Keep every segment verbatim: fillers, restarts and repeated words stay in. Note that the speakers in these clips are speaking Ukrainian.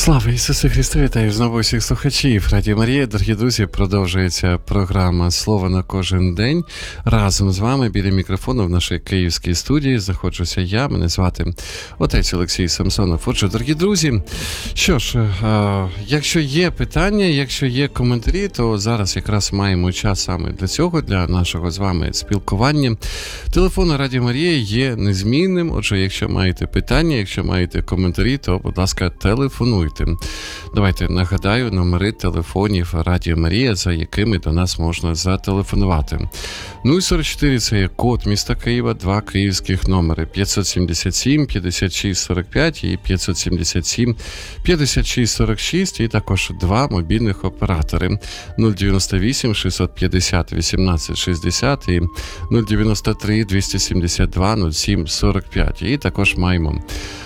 Слава Ісусу Христу! Вітаю знову всіх слухачів Радіо Марія. Дорогі друзі, продовжується програма «Слово на кожен день». Разом з вами біля мікрофону в нашій київській студії знаходжуся я, мене звати отець Олексій Самсонов. Отже, дорогі друзі, що ж, якщо є питання, якщо є коментарі, то зараз якраз маємо час саме для цього, для нашого з вами спілкування. Телефон Радіо Марія є незмінним, отже, якщо маєте питання, якщо маєте коментарі, то, будь ласка, телефонуйте. Давайте нагадаю номери телефонів Радіо Марія, за якими до нас можна зателефонувати. нуль сорок чотири – це є код міста Києва, два київських номери п'ятсот сімдесят сім п'ятдесят шість сорок п'ять і п'ятсот сімдесят сім п'ятдесят шість сорок шість, і також два мобільних оператори нуль дев'яносто вісім шістсот п'ятдесят вісімнадцять шістдесят і нуль дев'яносто три двісті сімдесят два нуль сім сорок п'ять. І також маємо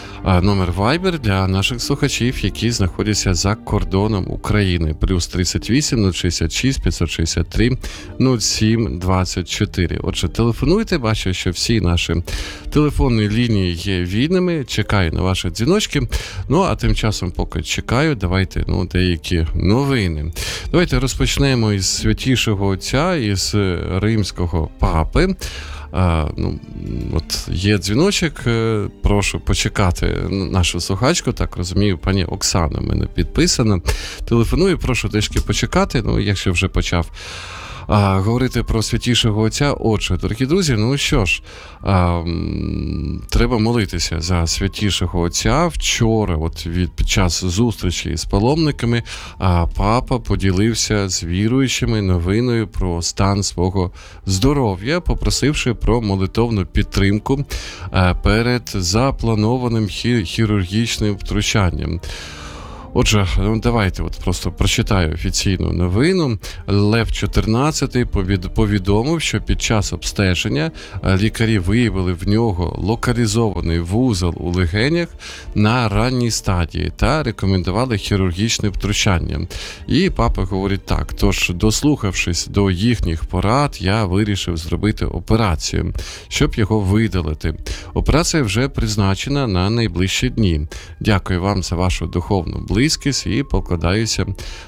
номер Viber для наших слухачів, які знаходяться за кордоном України. Плюс тридцять вісім нуль шістдесят шість п'ятсот шістдесят три нуль сім двадцять чотири. Отже, телефонуйте, бачу, що всі наші телефонні лінії є вільними. Чекаю на ваші дзвіночки. Ну, а тим часом, поки чекаю, давайте ну, деякі новини. Давайте розпочнемо із Святішого Отця, із Римського Папи. А, ну, от є дзвіночок, прошу почекати нашу слухачку, так розумію, пані Оксана в мене підписана. Телефоную, прошу трішки почекати, ну, якщо вже почав а, говорити про Святішого Отця. Отже, дорогі друзі, ну що ж, а, м, треба молитися за Святішого Отця. Вчора, от від, під час зустрічі з паломниками, а, папа поділився з віруючими новиною про стан свого здоров'я, попросивши про молитовну підтримку а, перед запланованим хі- хірургічним втручанням. Отже, ну, давайте от просто прочитаю офіційну новину. Лев чотирнадцятий повідомив, що під час обстеження лікарі виявили в нього локалізований вузол у легенях на ранній стадії та рекомендували хірургічне втручання. І папа говорить так: тож, дослухавшись до їхніх порад, я вирішив зробити операцію, щоб його видалити. Операція вже призначена на найближчі дні. Дякую вам за вашу духовну близькість і покладаюся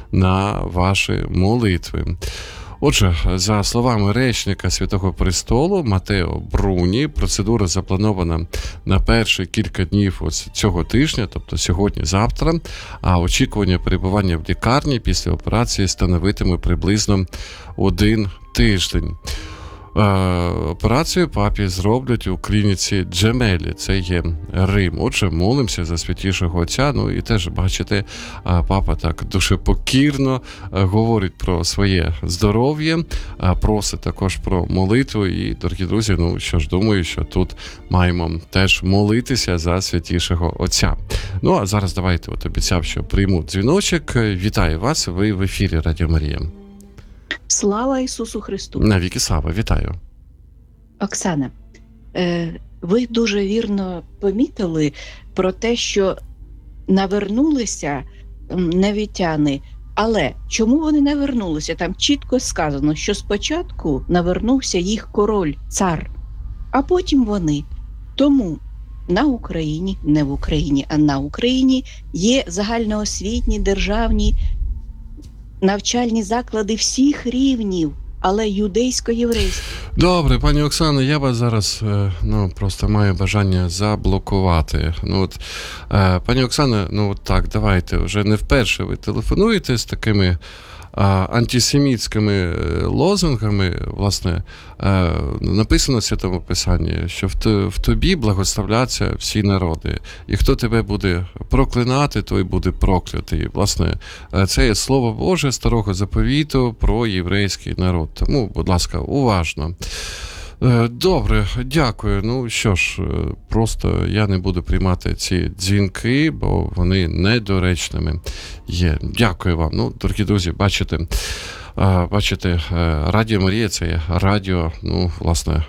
на ваші молитви. Отже, за словами речника Святого Престолу Матео Бруні, процедура запланована на перші кілька днів ось цього тижня, тобто сьогодні-завтра, а очікування перебування в лікарні після операції становитиме приблизно один тиждень. Операцію папі зроблять у клініці Джемелі, це є Рим. Отже, молимося за Святішого Отця. Ну і теж, бачите, папа так дуже покірно говорить про своє здоров'я, просить також про молитву. І, дорогі друзі, ну що ж, думаю, що тут маємо теж молитися за Святішого Отця. Ну, а зараз давайте, от обіцяв, що прийму дзвіночок. Вітаю вас, ви в ефірі Радіо Марія. Слава Ісусу Христу! Навіки слава, вітаю. Оксана, ви дуже вірно помітили про те, що навернулися навітяни, але чому вони навернулися? Там чітко сказано, що спочатку навернувся їх король, цар, а потім вони. Тому на Україні, не в Україні, а на Україні є загальноосвітні державні навчальні заклади всіх рівнів, але юдейсько-єврейські. Добре, пані Оксано, я вас зараз ну, просто маю бажання заблокувати. Ну, от, е, пані Оксано, ну от так, давайте, вже не вперше ви телефонуєте з такими антисемітськими лозунгами, власне, написано в Святому Писанні, що в тобі благословляться всі народи, і хто тебе буде проклинати, той буде проклятий. Власне, це є Слово Боже Старого Заповіту про єврейський народ. Тому, будь ласка, уважно. Добре, дякую. Ну що ж, просто я не буду приймати ці дзвінки, бо вони недоречними є. Дякую вам. Ну, дорогі друзі, бачите, бачите, Радіо Марія – це є радіо, ну, власне,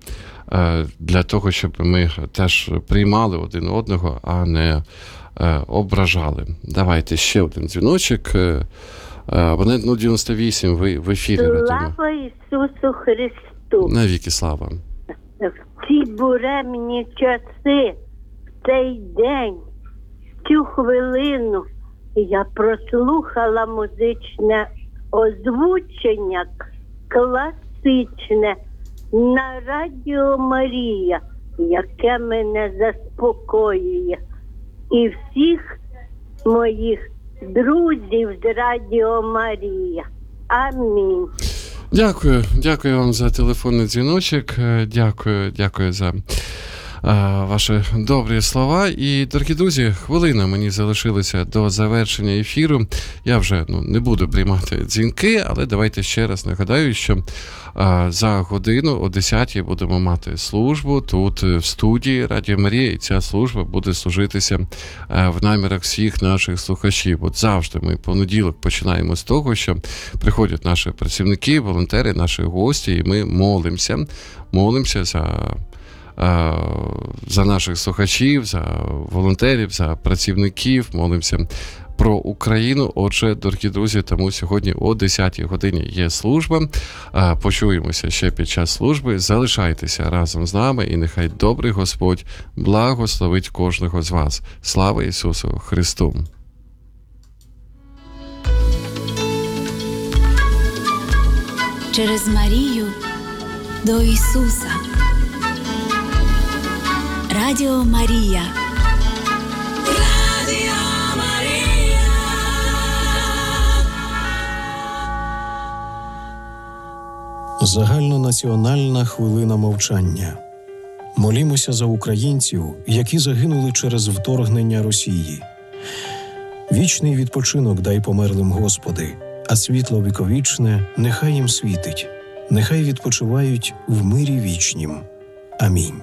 для того, щоб ми теж приймали один одного, а не ображали. Давайте ще один дзвіночок. Вони ну, дев'яносто вісім, ви в ефірі. Слава Ісусу Христу! Навіки слава! В ці буремні часи, в цей день, в цю хвилину я прослухала музичне озвучення класичне на Радіо Марія, яке мене заспокоює. І всіх моїх друзів з Радіо Марія. Амінь. Дякую, дякую вам за телефонний дзвіночок. Е, Дякую, дякую за е, ваші добрі слова. І, дорогі друзі, хвилина мені залишилася до завершення ефіру. Я вже ну, не буду приймати дзвінки, але давайте ще раз нагадаю, що е, за годину о десятій будемо мати службу тут в студії Радіо Марія, і ця служба буде служитися е, в намірах всіх наших слухачів. От завжди ми понеділок починаємо з того, що приходять наші працівники, волонтери, наші гості, і ми молимося, молимося за за наших слухачів, за волонтерів, за працівників, молимося про Україну. Отже, дорогі друзі, тому сьогодні о десятій годині є служба. Почуємося ще під час служби. Залишайтеся разом з нами, і нехай добрий Господь благословить кожного з вас. Слава Ісусу Христу! Через Марію до Ісуса. Радіо Марія. Радіо Марія. Загальнонаціональна хвилина мовчання. Молімося за українців, які загинули через вторгнення Росії. Вічний відпочинок дай померлим, Господи, а світло віковічне нехай їм світить. Нехай відпочивають в мирі вічнім. Амінь.